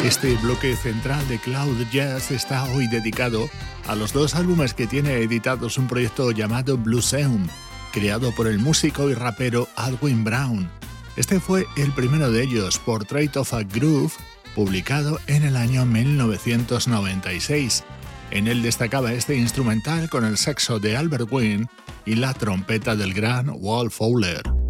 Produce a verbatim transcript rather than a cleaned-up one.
Este bloque central de Cloud Jazz está hoy dedicado a los dos álbumes que tiene editados un proyecto llamado Blueseum, creado por el músico y rapero Alwyn Brown. Este fue el primero de ellos, Portrait of a Groove, publicado en el año mil novecientos noventa y seis. En él destacaba este instrumental con el saxo de Albert Wynn y la trompeta del gran Walt Fowler.